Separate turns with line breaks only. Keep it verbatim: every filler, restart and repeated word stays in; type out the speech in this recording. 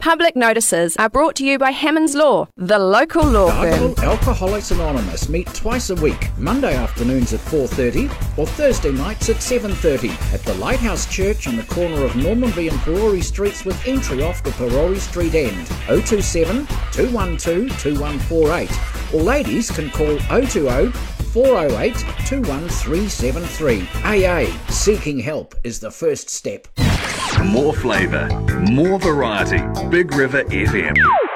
Public notices are brought to you by Hammond's Law, the local law firm.
Dartford Alcoholics Anonymous meet twice a week, Monday afternoons at four thirty or Thursday nights at seven thirty at the Lighthouse Church on the corner of Normanby and Perori Streets with entry off the Perori Street end. oh two seven, two one two, two one four eight or ladies can call oh two oh, four oh eight, two one three seven three. A A, seeking help is the first step.
More flavour, more variety. Big River F M.